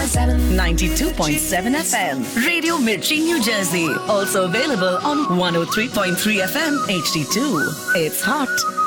92.7 FM. Radio Mirchi, New Jersey. Also available on 103.3 FM HD2. It's hot,